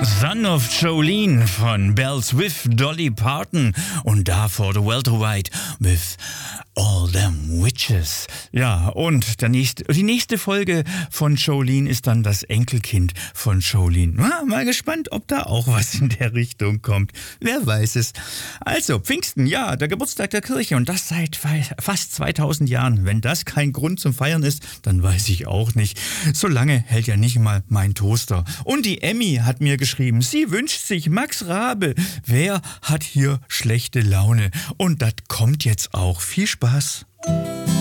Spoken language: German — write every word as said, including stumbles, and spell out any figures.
Son of Jolene von Bells with Dolly Parton und davor The Welterweight with All Them Witches. Ja, und der nächste, die nächste Folge von Jolene ist dann das Enkelkind von Jolene. Ah, mal gespannt, ob da auch was in der Richtung kommt. Wer weiß es. Also, Pfingsten, ja, der Geburtstag der Kirche und das seit fast zweitausend Jahren. Wenn das kein Grund zum Feiern ist, dann weiß ich auch nicht. So lange hält ja nicht mal mein Toaster. Und die Emmy hat mir geschrieben, sie wünscht sich Max Rabe. Wer hat hier schlechte Laune? Und das kommt jetzt auch. Viel Spaß.